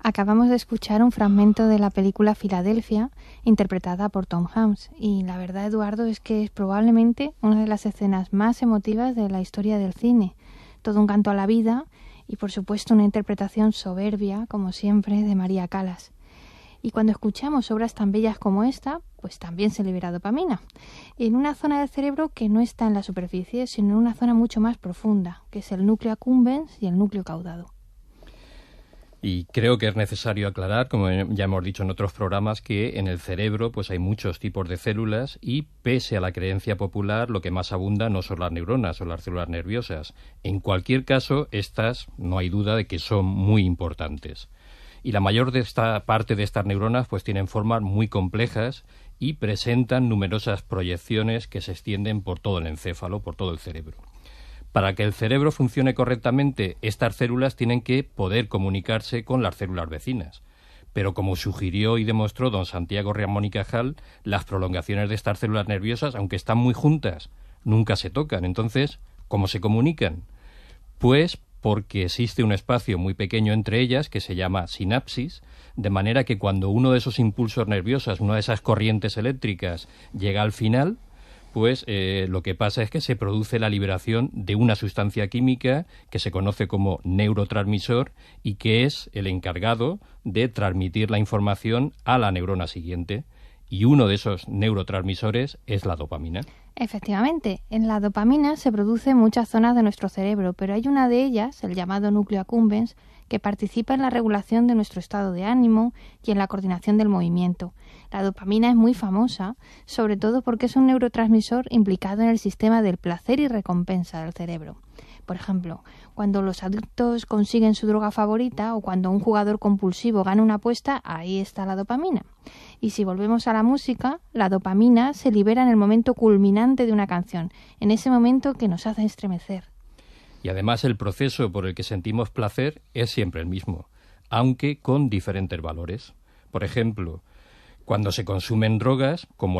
Acabamos de escuchar un fragmento de la película Filadelfia, interpretada por Tom Hanks, y la verdad, Eduardo, es que es probablemente una de las escenas más emotivas de la historia del cine. Todo un canto a la vida y, por supuesto, una interpretación soberbia, como siempre, de María Callas. Y cuando escuchamos obras tan bellas como esta, pues también se libera dopamina, en una zona del cerebro que no está en la superficie, sino en una zona mucho más profunda, que es el núcleo accumbens y el núcleo caudado. Y creo que es necesario aclarar, como ya hemos dicho en otros programas, que en el cerebro pues hay muchos tipos de células y, pese a la creencia popular, lo que más abunda no son las neuronas o las células nerviosas. En cualquier caso, estas no hay duda de que son muy importantes. Y la mayor parte de estas neuronas pues tienen formas muy complejas y presentan numerosas proyecciones que se extienden por todo el encéfalo, por todo el cerebro. Para que el cerebro funcione correctamente, estas células tienen que poder comunicarse con las células vecinas. Pero como sugirió y demostró don Santiago Ramón y Cajal, las prolongaciones de estas células nerviosas, aunque están muy juntas, nunca se tocan. Entonces, ¿cómo se comunican? Pues porque existe un espacio muy pequeño entre ellas que se llama sinapsis, de manera que cuando uno de esos impulsos nerviosos, una de esas corrientes eléctricas, llega al final, pues lo que pasa es que se produce la liberación de una sustancia química que se conoce como neurotransmisor y que es el encargado de transmitir la información a la neurona siguiente. Y uno de esos neurotransmisores es la dopamina. Efectivamente, en la dopamina se produce en muchas zonas de nuestro cerebro, pero hay una de ellas, el llamado núcleo accumbens, que participa en la regulación de nuestro estado de ánimo y en la coordinación del movimiento. La dopamina es muy famosa, sobre todo porque es un neurotransmisor implicado en el sistema del placer y recompensa del cerebro. Por ejemplo, cuando los adictos consiguen su droga favorita o cuando un jugador compulsivo gana una apuesta, ahí está la dopamina. Y si volvemos a la música, la dopamina se libera en el momento culminante de una canción, en ese momento que nos hace estremecer. Y además el proceso por el que sentimos placer es siempre el mismo, aunque con diferentes valores. Por ejemplo, cuando se consumen drogas, como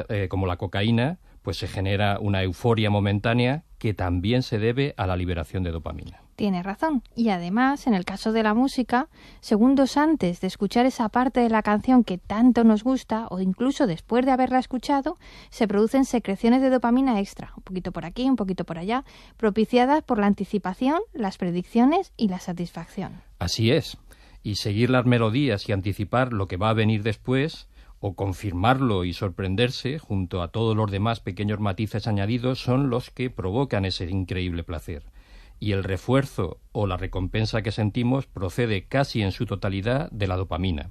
la cocaína, pues se genera una euforia momentánea que también se debe a la liberación de dopamina. Tienes razón. Y además, en el caso de la música, segundos antes de escuchar esa parte de la canción que tanto nos gusta, o incluso después de haberla escuchado, se producen secreciones de dopamina extra, un poquito por aquí, un poquito por allá, propiciadas por la anticipación, las predicciones y la satisfacción. Así es. Y seguir las melodías y anticipar lo que va a venir después, o confirmarlo y sorprenderse, junto a todos los demás pequeños matices añadidos, son los que provocan ese increíble placer. Y el refuerzo o la recompensa que sentimos procede casi en su totalidad de la dopamina.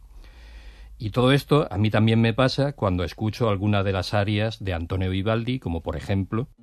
Y todo esto a mí también me pasa cuando escucho alguna de las arias de Antonio Vivaldi, como por ejemplo...